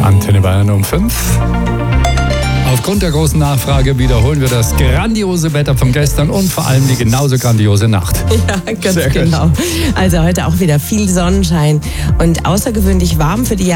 Antenne Bayern um 5. Aufgrund der großen Nachfrage wiederholen wir das grandiose Wetter von gestern und vor allem die genauso grandiose Nacht. Ja, ganz genau. Also heute auch wieder viel Sonnenschein und außergewöhnlich warm für die